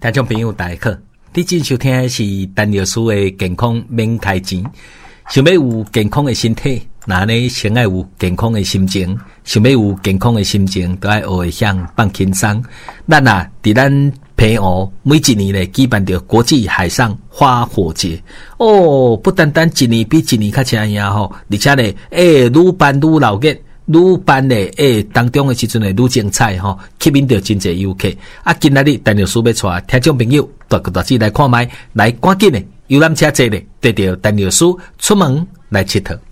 听众朋友大家好，你正收听的是陈老师的健康免开钱。想要有健康的身体，那呢先要有健康的心情。想要有健康的心情，都要学会向放轻松。咱啊，伫咱澎湖每一年咧举办着国际海上花火节哦，不单单一年比一年较强呀吼，而且咧愈办愈闹热。愈办咧，当中的时阵会愈精彩吼，吸引到真侪游客。啊，今仔日陈老师要带听众朋友大个大子来看卖，来赶紧的游览车坐咧，跟着陈老师出门来佚佗。